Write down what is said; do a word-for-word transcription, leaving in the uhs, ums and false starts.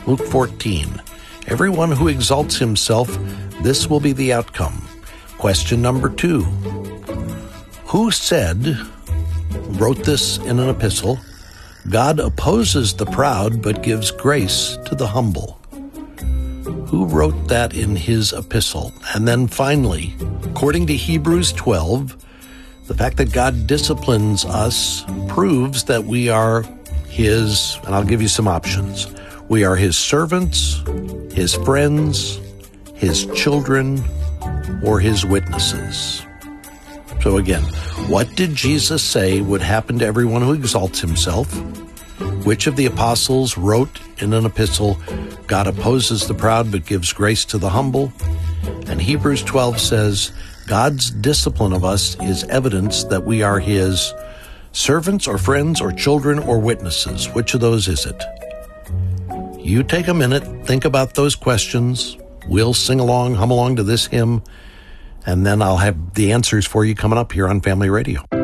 Luke fourteen. Everyone who exalts himself, this will be the outcome. Question number two. Who said, wrote this in an epistle, God opposes the proud but gives grace to the humble? Who wrote that in his epistle? And then finally, according to Hebrews twelve, the fact that God disciplines us proves that we are his, and I'll give you some options. We are his servants, his friends, his children, or his witnesses. So again, what did Jesus say would happen to everyone who exalts himself? Which of the apostles wrote in an epistle, God opposes the proud but gives grace to the humble? And Hebrews twelve says, God's discipline of us is evidence that we are his servants or friends or children or witnesses. Which of those is it? You take a minute, think about those questions. We'll sing along, hum along to this hymn, and then I'll have the answers for you coming up here on Family Radio.